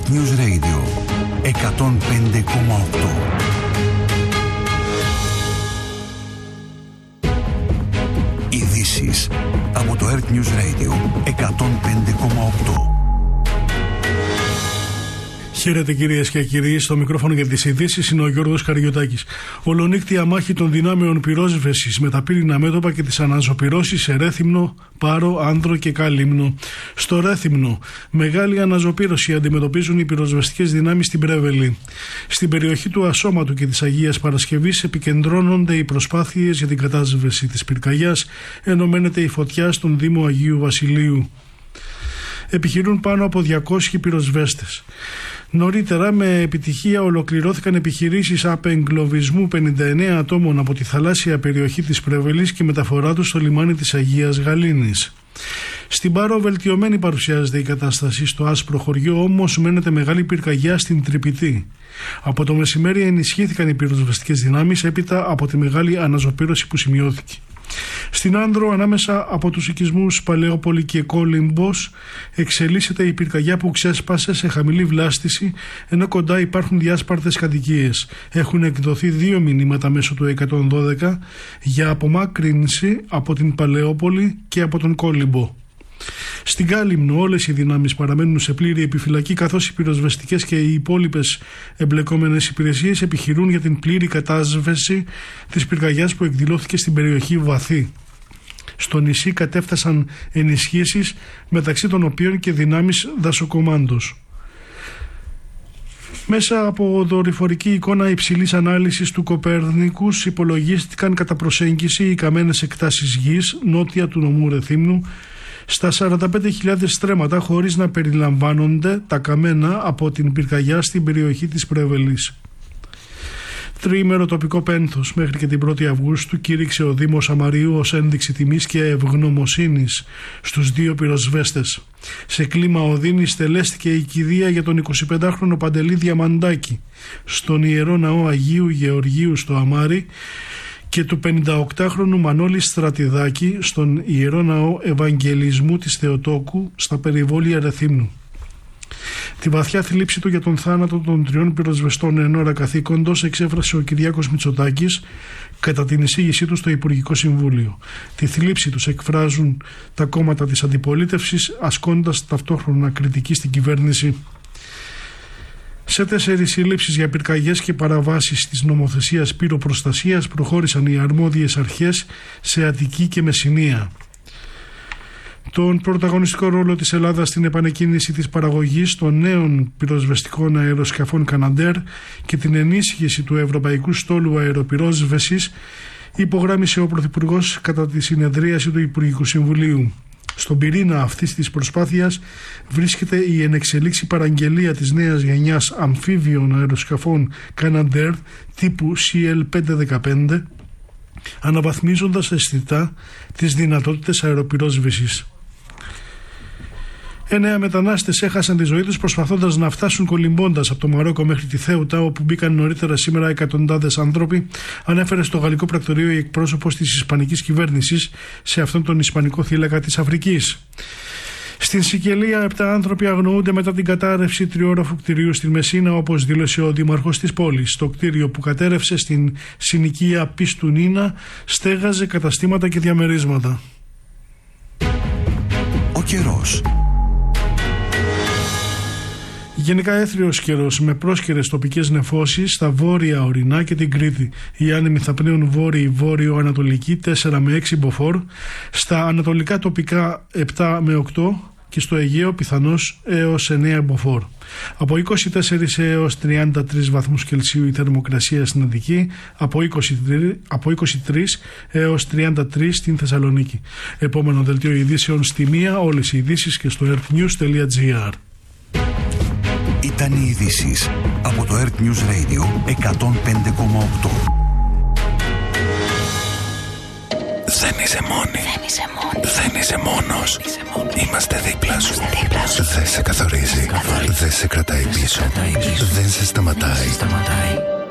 Earth News Radio 105,8. Ειδήσεις από το Earth News Radio 105,8. Χαίρετε κυρίες και κύριοι, στο μικρόφωνο για τις ειδήσεις είναι ο Γιώργος Καριωτάκης. Ολονύκτια μάχη των δυνάμεων πυρόσβεσης με τα πύρινα μέτωπα και τις αναζωπυρώσεις σε Ρέθυμνο, Πάρο, Άνδρο και Κάλυμνο. Στο Ρέθυμνο, μεγάλη αναζωπύρωση αντιμετωπίζουν οι πυροσβεστικές δυνάμεις στην Πρέβελη. Στην περιοχή του Ασώματου και της Αγίας Παρασκευής επικεντρώνονται οι προσπάθειες για την κατάσβεση της πυρκαγιάς, ενωμένεται η φωτιά στον Δήμο Αγίου Βασιλείου. Επιχειρούν πάνω από 200 πυροσβέστες. Νωρίτερα με επιτυχία ολοκληρώθηκαν επιχειρήσεις απεγκλωβισμού 59 ατόμων από τη θαλάσσια περιοχή της Πρέβελης και μεταφορά τους στο λιμάνι της Αγίας Γαλήνης. Στην Πάρο βελτιωμένη παρουσιάζεται η κατάσταση. Στο άσπρο χωριό όμως μένεται μεγάλη πυρκαγιά στην Τρυπητή. Από το μεσημέρι ενισχύθηκαν οι πυροσβεστικές δυνάμεις έπειτα από τη μεγάλη αναζωπήρωση που σημειώθηκε. Στην Άνδρο, ανάμεσα από τους οικισμούς Παλαιόπολη και Κόλυμπος, εξελίσσεται η πυρκαγιά που ξέσπασε σε χαμηλή βλάστηση, ενώ κοντά υπάρχουν διάσπαρτες κατοικίες. Έχουν εκδοθεί 2 μηνύματα μέσω του 112 για απομάκρυνση από την Παλαιόπολη και από τον Κόλυμπο. Στην Κάλυμνο όλες οι δυνάμεις παραμένουν σε πλήρη επιφυλακή, καθώς οι πυροσβεστικές και οι υπόλοιπες εμπλεκόμενες υπηρεσίες επιχειρούν για την πλήρη κατάσβεση της πυρκαγιάς που εκδηλώθηκε στην περιοχή Βαθύ. Στο νησί κατέφτασαν ενισχύσεις, μεταξύ των οποίων και δυνάμεις δασοκομάντος. Μέσα από δορυφορική εικόνα υψηλής ανάλυσης του Κοπέρνικους υπολογίστηκαν κατά προσέγγιση οι καμένες εκτάσεις γης νότια του νομού Ρεθύμνου στα 45.000 στρέμματα, χωρίς να περιλαμβάνονται τα καμένα από την πυρκαγιά στην περιοχή της Πρέβελης. Τριήμερο τοπικό πένθος μέχρι και την 1η Αυγούστου κήρυξε ο Δήμος Αμαρίου ως ένδειξη τιμής και ευγνωμοσύνης στους 2 πυροσβέστες. Σε κλίμα οδύνης στελέστηκε η κηδεία για τον 25χρονο Παντελή Διαμαντάκη στον Ιερό Ναό Αγίου Γεωργίου στο Αμάρι και του 58χρονου Μανώλη Στρατιδάκη στον Ιερό Ναό Ευαγγελισμού της Θεοτόκου στα περιβόλια Ρεθύμνου. Τη βαθιά θλίψη του για τον θάνατο των 3 πυροσβεστών εν ώρα καθήκοντος εξέφρασε ο Κυριάκος Μητσοτάκης κατά την εισήγησή του στο Υπουργικό Συμβούλιο. Τη θλίψη τους εκφράζουν τα κόμματα της αντιπολίτευσης, ασκώντας ταυτόχρονα κριτική στην κυβέρνηση. Σε 4 συλλήψεις για πυρκαγιές και παραβάσεις της νομοθεσίας πυροπροστασίας προχώρησαν οι αρμόδιες αρχές σε Αττική και Μεσσηνία. Τον πρωταγωνιστικό ρόλο της Ελλάδας στην επανεκκίνηση της παραγωγής των νέων πυροσβεστικών αεροσκαφών Καναντέρ και την ενίσχυση του Ευρωπαϊκού Στόλου Αεροπυρόσβεσης υπογράμμισε ο Πρωθυπουργός κατά τη συνεδρίαση του Υπουργικού Συμβουλίου. Στον πυρήνα αυτής της προσπάθειας βρίσκεται η ενεξελίξη παραγγελία της νέας γενιάς αμφίβιων αεροσκαφών Canadair τύπου CL515, αναβαθμίζοντας αισθητά τις δυνατότητες αεροπυρόσβεσης. 9 μετανάστες έχασαν τη ζωή τους προσπαθώντας να φτάσουν κολυμπώντας από το Μαρόκο μέχρι τη Θέουτα, όπου μπήκαν νωρίτερα σήμερα εκατοντάδες άνθρωποι, ανέφερε στο γαλλικό πρακτορείο η εκπρόσωπος της ισπανικής κυβέρνησης σε αυτόν τον ισπανικό θύλακα της Αφρικής. Στην Σικελία 7 άνθρωποι αγνοούνται μετά την κατάρρευση τριόροφου κτηρίου στην Μεσίνα, όπως δήλωσε ο δήμαρχος της πόλης. Το κτίριο που κατέρευσε στην συνοικία Πίστου Νίνα στέγαζε καταστήματα και διαμερίσματα. Ο καιρός. Γενικά έθριος καιρός με πρόσκαιρες τοπικές νεφώσεις στα βόρεια ορεινά και την Κρήτη. Οι άνεμοι θα πνέουν βόρειο-ανατολική 4 με 6 μποφόρ, στα ανατολικά τοπικά 7 με 8 και στο Αιγαίο πιθανώς έως 9 μποφόρ. Από 24 έως 33 βαθμούς Κελσίου η θερμοκρασία στην Αττική, από 23 έως 33 στην Θεσσαλονίκη. Επόμενο δελτίο ειδήσεων στη 1, όλες οι ειδήσεις και στο earthnews.gr. Ήταν οι ειδήσεις από το Earth News Radio 105,8. Δεν είσαι μόνη. Δεν είσαι μόνος. Είμαστε δίπλα σου. Δεν σε καθορίζει. Δεν σε κρατάει πίσω. Δεν σε σταματάει.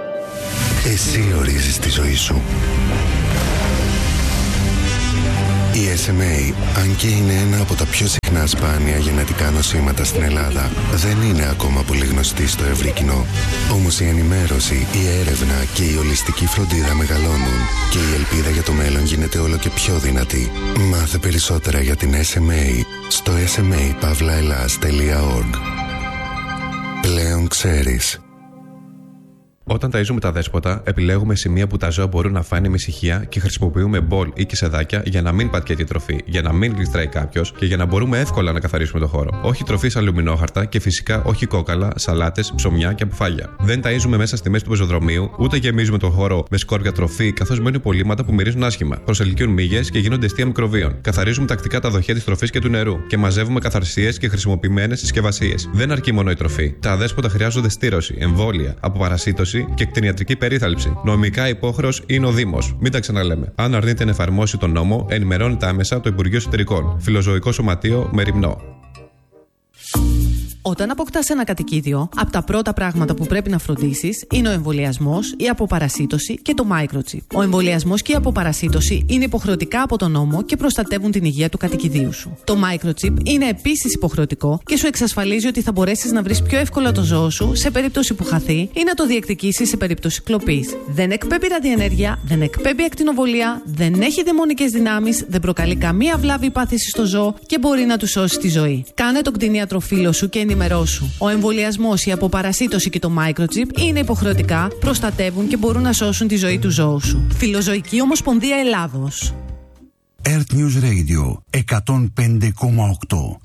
Εσύ ορίζεις τη ζωή σου. Η SMA, αν και είναι ένα από τα πιο συχνά σπάνια γενετικά νοσήματα στην Ελλάδα, δεν είναι ακόμα πολύ γνωστή στο ευρύ κοινό. Όμως η ενημέρωση, η έρευνα και η ολιστική φροντίδα μεγαλώνουν και η ελπίδα για το μέλλον γίνεται όλο και πιο δυνατή. Μάθε περισσότερα για την SMA στο sma-pavlaelas.org. Πλέον ξέρεις. Όταν ταΐζουμε τα δέσποτα, επιλέγουμε σημεία που τα ζώα μπορούν να φάνε με ησυχία και χρησιμοποιούμε μπολ ή κισεδάκια για να μην πατιέται η τροφή, για να μην γλιστράει κάποιος και για να μπορούμε εύκολα να καθαρίσουμε το χώρο. Όχι τροφή σε αλουμινόχαρτα και φυσικά όχι κόκαλα, σαλάτες, ψωμιά και αποφάγια. Δεν ταΐζουμε μέσα στη μέση του πεζοδρομίου, ούτε γεμίζουμε τον χώρο με σκόρπια τροφή, καθώς μένουν υπολείμματα που μυρίζουν άσχημα. Προσελκύουν μύγες και γίνονται αιστεία μικροβίων. Καθαρίζουμε τακτικά τα δοχεία της τροφής και του νερού και μαζεύουμε καθαρσίες και χρησιμοποιημένες συσκευασίες. Δεν αρκεί μόνο η τροφή. Τα δέσποτα χρειάζονται στήρωση, εμβόλια, αποπαρασίτωση και κτηνιατρική περίθαλψη. Νομικά υπόχρεος είναι ο Δήμος. Μην τα ξαναλέμε. Αν αρνείται να εφαρμόσει τον νόμο, ενημερώνεται άμεσα το Υπουργείο Εσωτερικών. Φιλοζωικό Σωματείο Μεριμνό. Όταν αποκτάς ένα κατοικίδιο, από τα πρώτα πράγματα που πρέπει να φροντίσεις είναι ο εμβολιασμός, η αποπαρασίτωση και το microchip. Ο εμβολιασμός και η αποπαρασίτωση είναι υποχρεωτικά από τον νόμο και προστατεύουν την υγεία του κατοικιδίου σου. Το microchip είναι επίσης υποχρεωτικό και σου εξασφαλίζει ότι θα μπορέσεις να βρεις πιο εύκολα το ζώο σου σε περίπτωση που χαθεί ή να το διεκδικήσεις σε περίπτωση κλοπής. Δεν εκπέμπει ραδιενέργεια, δεν εκπέμπει ακτινοβολία, δεν έχει δαιμονικές δυνάμεις, δεν προκαλεί καμία βλάβη ή πάθηση στο ζώο και μπορεί να του σώσει τη ζωή. Κάνε τον κτηνίατρο φίλο σου και ενημερώσου. Ο εμβολιασμός, η αποπαρασίτωση και το microchip είναι υποχρεωτικά, προστατεύουν και μπορούν να σώσουν τη ζωή του ζώου σου. Φιλοζωική Ομοσπονδία Ελλάδος. Earth News Radio 105,8.